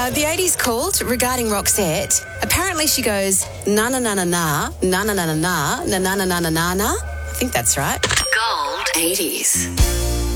The 80s called regarding Roxette. Apparently she goes, na na na na na, na na na na na, na na na na na na. I think that's right. Gold 80s.